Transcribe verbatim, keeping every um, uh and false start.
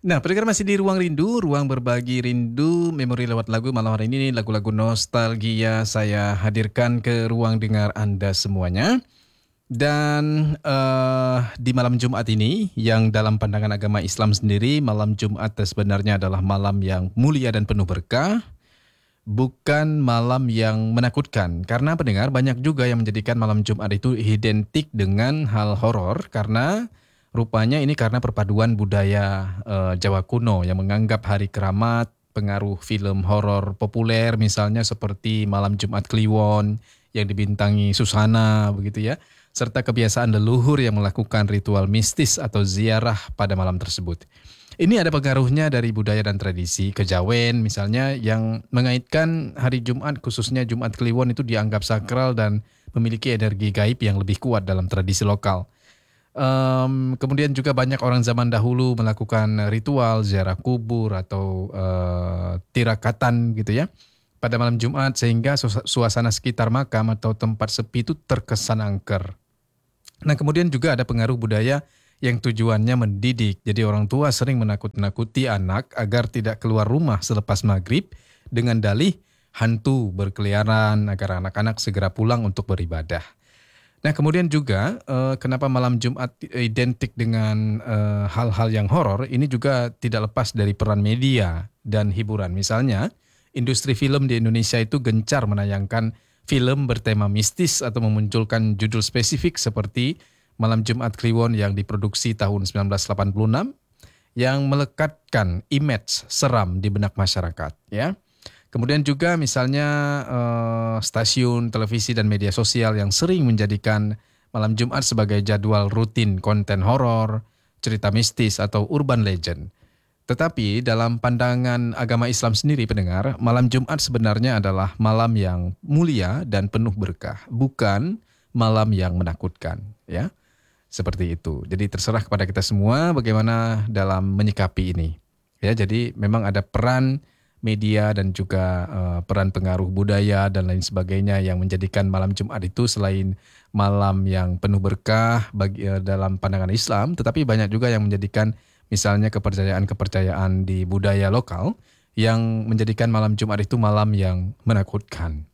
Nah, pendengar masih di Ruang Rindu, ruang berbagi rindu, memori lewat lagu. Malam hari ini lagu-lagu nostalgia saya hadirkan ke ruang dengar Anda semuanya. Dan eh, di malam Jumat ini, yang dalam pandangan agama Islam sendiri, malam Jumat sebenarnya adalah malam yang mulia dan penuh berkah, bukan malam yang menakutkan. Karena pendengar banyak juga yang menjadikan malam Jumat itu identik dengan hal horor karena rupanya ini karena perpaduan budaya eh, Jawa kuno yang menganggap hari keramat, pengaruh film horor populer misalnya seperti Malam Jumat Kliwon yang dibintangi Susana begitu ya, serta kebiasaan leluhur yang melakukan ritual mistis atau ziarah pada malam tersebut. Ini ada pengaruhnya dari budaya dan tradisi kejawen misalnya yang mengaitkan hari Jumat khususnya Jumat Kliwon itu dianggap sakral dan memiliki energi gaib yang lebih kuat dalam tradisi lokal. Em, kemudian juga banyak orang zaman dahulu melakukan ritual ziarah kubur atau eh, tirakatan gitu ya pada malam Jumat sehingga suas- suasana sekitar makam atau tempat sepi itu terkesan angker. Nah, kemudian juga ada pengaruh budaya yang tujuannya mendidik. Jadi orang tua sering menakut-nakuti anak agar tidak keluar rumah selepas maghrib dengan dalih hantu berkeliaran agar anak-anak segera pulang untuk beribadah. Nah, kemudian juga eh, kenapa malam Jumat identik dengan eh, hal-hal yang horor, ini juga tidak lepas dari peran media dan hiburan. Misalnya, industri film di Indonesia itu gencar menayangkan film bertema mistis atau memunculkan judul spesifik seperti Malam Jumat Kliwon yang diproduksi tahun seribu sembilan ratus delapan puluh enam yang melekatkan image seram di benak masyarakat, ya. Kemudian juga misalnya eh, stasiun televisi dan media sosial yang sering menjadikan malam Jumat sebagai jadwal rutin konten horor, cerita mistis atau urban legend. Tetapi dalam pandangan agama Islam sendiri pendengar, malam Jumat sebenarnya adalah malam yang mulia dan penuh berkah, bukan malam yang menakutkan, ya. Seperti itu. Jadi terserah kepada kita semua bagaimana dalam menyikapi ini. Ya, jadi memang ada peran media dan juga eh, peran pengaruh budaya dan lain sebagainya yang menjadikan malam Jumat itu selain malam yang penuh berkah bagi eh, dalam pandangan Islam, tetapi banyak juga yang menjadikan misalnya kepercayaan-kepercayaan di budaya lokal yang menjadikan malam Jumat itu malam yang menakutkan.